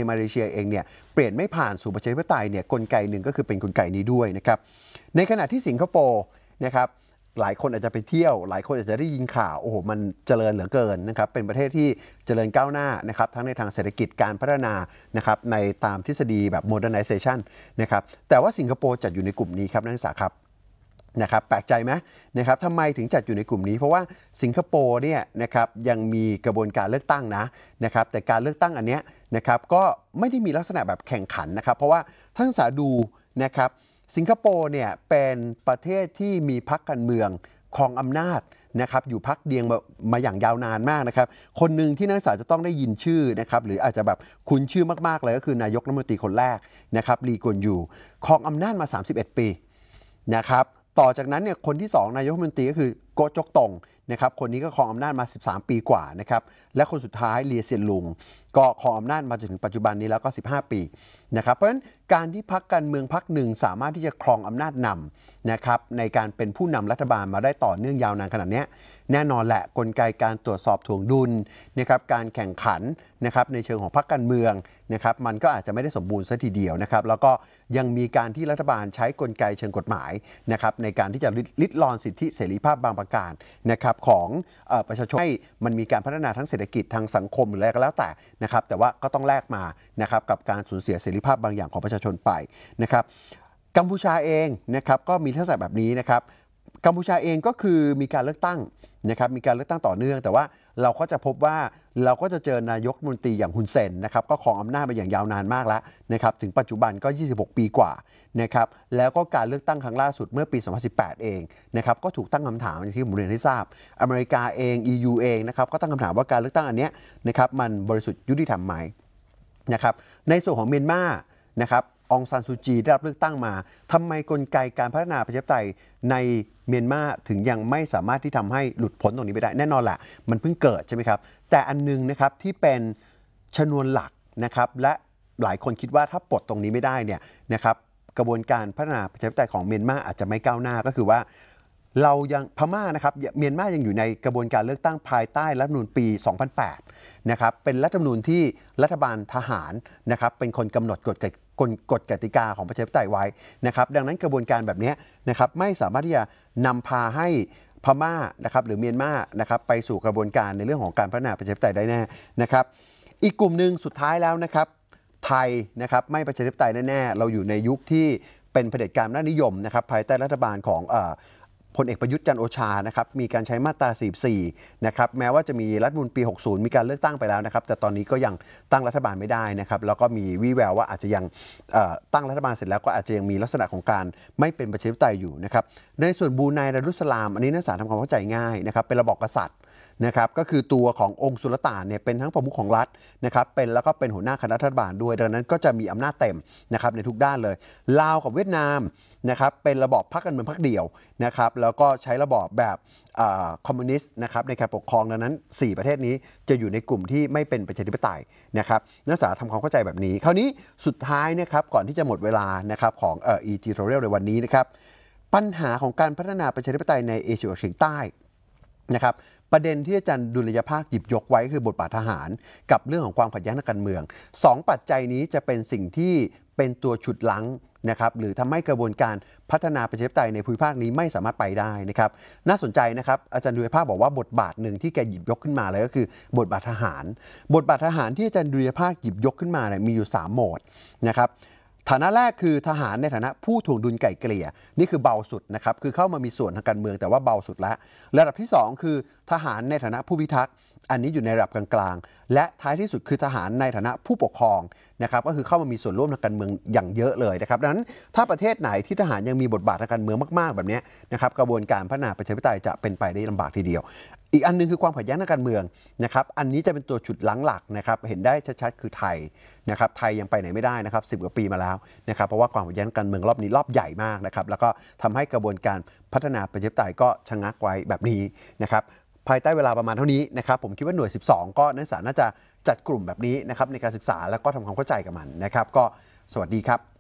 มาเลเซียเองเนี่ยเปลี่ยนไม่ผ่านสู่ประชาธิปไตยเนี่ยกลไกหนึ่งก็คือเป็นกลไกนี้ด้วยนะครับในขณะที่สิงคโปร์นะครับหลายคนอาจจะไปเที่ยวหลายคนอาจจะได้ยินข่าวโอ้โหมันเจริญเหลือเกินนะครับเป็นประเทศที่เจริญก้าวหน้านะครับทั้งในทางเศรษฐกิจการพัฒนานะครับในตามทฤษฎีแบบ modernization นะครับแต่ว่าสิงคโปร์จัดอยู่ในกลุ่มนี้ครับนักศึกษาครับนะครับแปลกใจไหมนะครับทำไมถึงจัดอยู่ในกลุ่มนี้เพราะว่าสิงคโปร์เนี่ยนะครับยังมีกระบวนการเลือกตั้งนะครับแต่การเลือกตั้งอันเนี้ยนะครับก็ไม่ได้มีลักษณะแบบแข่งขันนะครับเพราะว่าท่านศึกษาดูนะครับสิงคโปร์เนี่ยเป็นประเทศที่มีพรรคการเมืองครองอำนาจนะครับอยู่พรรคเดียวมาอย่างยาวนานมากนะครับคนหนึ่งที่นักศึกษาจะต้องได้ยินชื่อนะครับหรืออาจจะแบบคุ้นชื่อมากๆเลยก็คือนายกรัฐมนตรีคนแรกนะครับลีกวนยูครองอำนาจมา31ปีนะครับต่อจากนั้นเนี่ยคนที่2นายกรัฐมนตรีก็คือโกจกตงนะครับคนนี้ก็ครองอำนาจมา13ปีกว่านะครับและคนสุดท้ายเลียเซียนลุงก็ครองอำนาจมาจนถึงปัจจุบันนี้แล้วก็15ปีนะครับเพราะฉะนั้นการที่พรรคการเมืองพรรคหนึ่งสามารถที่จะครองอำนาจนำนะครับในการเป็นผู้นำรัฐบาลมาได้ต่อเนื่องยาวนานขนาดนี้แน่นอนแหละกลไกการตรวจสอบถ่วงดุลนะครับการแข่งขันนะครับในเชิงของพรรคการเมืองนะครับมันก็อาจจะไม่ได้สมบูรณ์ซะทีเดียวนะครับแล้วก็ยังมีการที่รัฐบาลใช้กลไกเชิงกฎหมายนะครับในการที่จะลิดรอนสิทธิเสรีภาพบางประการนะครับของประชาชนให้มันมีการพัฒนาทั้งเศรษฐกิจทางสังคมหรืออะไรก็แล้วแต่นะครับแต่ว่าก็ต้องแลกมานะครับกับการสูญเสียเสรีภาพบางอย่างของประชาชนไปนะครับกัมพูชาเองนะครับก็มีลักษณะแบบนี้นะครับกัมพูชาเองก็คือมีการเลือกตั้งนะครับมีการเลือกตั้งต่อเนื่องแต่ว่าเราก็จะพบว่าเราก็จะเจอนายกรัฐมนตรีอย่างฮุนเซนนะครับก็ครองอำนาจมาอย่างยาวนานมากแล้วนะครับถึงปัจจุบันก็26ปีกว่านะครับแล้วก็การเลือกตั้งครั้งล่าสุดเมื่อปี2018เองนะครับก็ถูกตั้งคำถามอย่างที่ผมเรียนให้ทราบอเมริกาเอง EU เองนะครับก็ตั้งคำถามว่าการเลือกตั้งอันนี้นะครับมันบริสุทธิ์ยุติธรรมไหมนะครับในส่วนของเมียนมานะครับองซานซูจีได้รับเลือกตั้งมาทำไมกลไกการพัฒนาประชาธิปไตยในเมียนมาถึงยังไม่สามารถที่ทำให้หลุดพ้นตรงนี้ไปได้แน่นอนแหละมันเพิ่งเกิดใช่ไหมครับแต่อันนึงนะครับที่เป็นชนวนหลักนะครับและหลายคนคิดว่าถ้าปลดตรงนี้ไม่ได้เนี่ยนะครับกระบวนการพัฒนาประชาธิปไตยของเมียนมาอาจจะไม่ก้าวหน้าก็คือว่าเรายังพม่านะครับเมียนมายังอยู่ในกระบวนการเลือกตั้งภายใต้รัฐธรรมนูญปี2008นะครับเป็นรัฐธรรมนูญที่รัฐบาลทหารนะครับเป็นคนกำหนดกฎกติกาของประชาธิปไตยไว้นะครับดังนั้นกระบวนการแบบนี้นะครับไม่สามารถที่จะนำพาให้พม่านะครับหรือเมียนมานะครับไปสู่กระบวนการในเรื่องของการพัฒนาประชาธิปไตยได้แน่นะครับอีกกลุ่มหนึ่งสุดท้ายแล้วนะครับไทยนะครับไม่ประชาธิปไตยแน่ๆเราอยู่ในยุคที่เป็นเผด็จการอำนาจนิยมนะครับภายใต้รัฐบาลของพลเอกประยุทธ์จันทร์โอชานะครับมีการใช้มาตรา44นะครับแม้ว่าจะมีรัฐธรรมนูญปี60มีการเลือกตั้งไปแล้วนะครับแต่ตอนนี้ก็ยังตั้งรัฐบาลไม่ได้นะครับแล้วก็มีวี่แววว่าอาจจะยังตั้งรัฐบาลเสร็จแล้วก็อาจจะยังมีลักษณะของการไม่เป็นประชาธิปไตยอยู่นะครับในส่วนบรูไนดารุสสลามอันนี้นักศึกษาทำความเข้าใจง่ายนะครับเป็นระบอบกษัตริย์นะครับก็คือตัวขององค์สุลต่านเนี่ยเป็นทั้งประมุขของรัฐนะครับเป็นแล้วก็เป็นหัวหน้าคณะรัฐบาลด้วยดังนั้นก็จะมีอำนาจเต็มนะครับในทุกด้านเลยลาวกับเวียดนามนะครับเป็นระบอบพรรคการเมืองพรรคเดียวนะครับแล้วก็ใช้ระบอบแบบคอมมิวนิสต์นะครับในการปกครองดังนั้น4ประเทศนี้จะอยู่ในกลุ่มที่ไม่เป็นประชาธิปไตยนะครับนักศึกษาทำความเข้าใจแบบนี้คราวนี้สุดท้ายนะครับก่อนที่จะหมดเวลานะครับของtutorial ในวันนี้นะครับปัญหาของการพัฒนาประชาธิปไตยในเอเชียตะวันออกเฉียงใต้นะครับประเด็นที่อาจารย์ดุลยภาคหยิบยกไว้คือบทบาททหารกับเรื่องของความขัดแย้งทางการเมือง2ปัจจัยนี้จะเป็นสิ่งที่เป็นตัวฉุดรั้งนะครับหรือทำให้กระบวนการพัฒนาประชาธิปไตยในภูมิภาคนี้ไม่สามารถไปได้นะครับน่าสนใจนะครับอาจารย์ดุลยภาคบอกว่าบทบาทหนึ่งที่แกหยิบยกขึ้นมาเลยก็คือบทบาททหารที่อาจารย์ดุลยภาคหยิบยกขึ้นมาเนี่ยมีอยู่3โหมดนะครับฐานะแรกคือทหารในฐานะผู้ถ่วงดุลไกล่เกลี่ยนี่คือเบาสุดนะครับคือเข้ามามีส่วนทางการเมืองแต่ว่าเบาสุดแล้วระดับที่2คือทหารในฐานะผู้พิทักษ์อันนี้อยู่ในระดับกลางๆและท้ายที่สุดคือทหารในฐานะผู้ปกครองนะครับก็คือเข้ามามีส่วนร่วมทางการเมืองอย่างเยอะเลยนะครับดังนั้นถ้าประเทศไหนที่ทหารยังมีบทบาททางการเมืองมากๆแบบนี้นะครับกระบวนการพัฒนาประชาธิปไตยจะเป็นไปได้ลำบากทีเดียวอีกอันนึงคือความขัดแย้งทางการเมืองนะครับอันนี้จะเป็นตัวฉุดรั้งหลักนะครับเห็นได้ชัดๆคือไทยนะครับไทยยังไปไหนไม่ได้นะครับ10 กว่าปีมาแล้วนะครับเพราะว่าความขัดแย้งการเมืองรอบนี้รอบใหญ่มากนะครับแล้วก็ทำให้กระบวนการพัฒนาประชาธิปไตยก็ชะงักไว้แบบนี้นะครับภายใต้เวลาประมาณเท่านี้นะครับผมคิดว่าหน่วย12ก็นักศึกษาน่าจะจัดกลุ่มแบบนี้นะครับในการศึกษาแล้วก็ทำความเข้าใจกับมันนะครับก็สวัสดีครับ